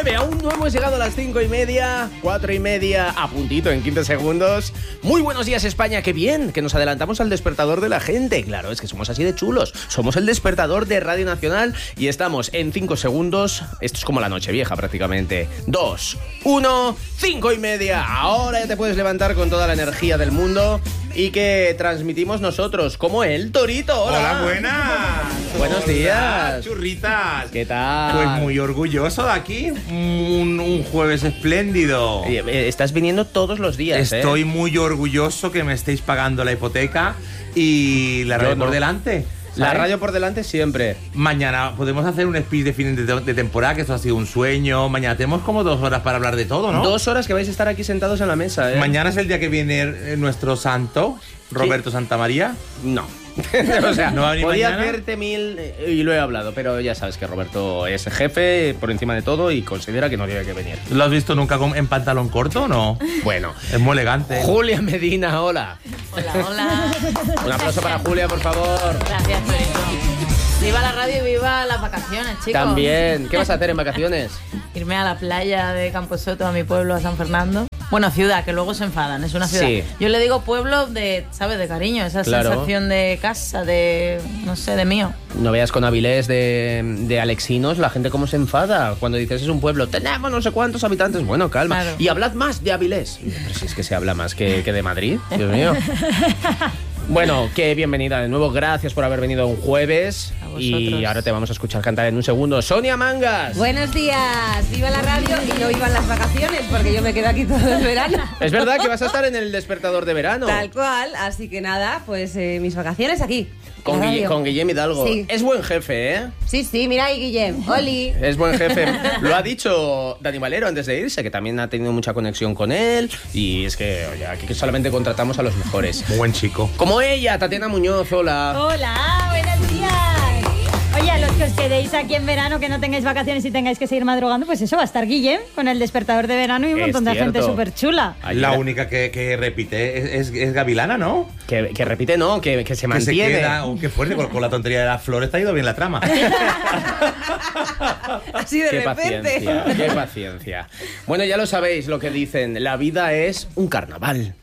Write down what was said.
Cope. Aún no hemos llegado a las 5:30, 4:30, a puntito en 15 segundos. Muy buenos días, España. Qué bien que nos adelantamos al despertador de la gente. Claro, es que somos así de chulos. Somos el despertador de Radio Nacional y estamos en 5 segundos. Esto es como la Nochevieja prácticamente. 2, 1, 5:30. Ahora ya te puedes levantar con toda la energía del mundo y que transmitimos nosotros, como el Torito. Hola. Hola, buenas. Buenos días. Hola, churritas. ¿Qué tal? Pues muy orgulloso de aquí. Un jueves espléndido. Estás viniendo todos los días. Estoy muy orgulloso que me estéis pagando la hipoteca y la radio por delante. La ¿sabes? radio por delante siempre. Mañana podemos hacer un speech de fin de temporada, que esto ha sido un sueño. Mañana tenemos como 2 horas para hablar de todo, ¿no? 2 horas que vais a estar aquí sentados en la mesa, Mañana es el día que viene nuestro santo, Roberto Santamaría. No. O sea, ¿No va a venir podía mañana? hacerte mil y lo he hablado, pero ya sabes que Roberto es jefe por encima de todo y considera que no tiene que venir. ¿Lo has visto nunca en pantalón corto o no? Bueno. Es muy elegante. Julia Medina, hola. Hola, hola. Un aplauso para Julia, por favor. Gracias, Torito. Viva la radio y viva las vacaciones, chicos. También. ¿Qué vas a hacer en vacaciones? Irme a la playa de Camposoto, a mi pueblo, a San Fernando. Bueno, ciudad, que luego se enfadan, es una ciudad. Sí. Yo le digo pueblo de, ¿sabes? De cariño, esa Claro. sensación de casa, de, no sé, de mío. No veas con Avilés de Alexinos la gente cómo se enfada cuando dices es un pueblo, tenemos no sé cuántos habitantes. Bueno, calma. Claro. Y hablad más de Avilés. Pero si es que se habla más que de Madrid, Dios mío. Bueno, qué bienvenida de nuevo. Gracias por haber venido un jueves. A vosotros. Y ahora te vamos a escuchar cantar en un segundo. Sonia Mangas. Buenos días, viva la radio y no vivan las vacaciones, porque yo me quedo aquí todo el verano. Es verdad que vas a estar en el despertador de verano. Tal cual, así que nada, pues mis vacaciones aquí. Con, la radio. con Guillem Hidalgo. Sí. Es buen jefe, ¿eh? Sí, mira ahí, Guillem. Oli. Es buen jefe. Lo ha dicho Dani Valero antes de irse, que también ha tenido mucha conexión con él. Y es que, oye, aquí solamente contratamos a los mejores. Muy buen chico. Como ella, Tatiana Muñoz, hola. Hola, buenos días. Oye, a los que os quedéis aquí en verano, que no tengáis vacaciones y tengáis que seguir madrugando, pues eso, va a estar Guillem con el despertador de verano y un Es montón de gente cierto. súper chula. La única que repite es Gavilana, ¿no? Que repite, no, que se Que se mantiene. queda, qué fuerte, con la tontería de las flores te ha ido bien la trama. Así de Qué repente. paciencia, qué paciencia. Bueno, ya lo sabéis lo que dicen, la vida es un carnaval.